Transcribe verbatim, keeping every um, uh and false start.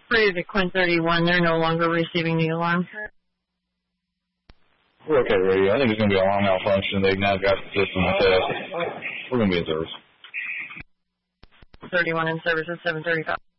Free to Quinn thirty-one, they're no longer receiving the alarm. We're okay, radio. I think it's going to be a long malfunction. They've now got the system with us. We're going to be in service. thirty-one in service at seven thirty-five.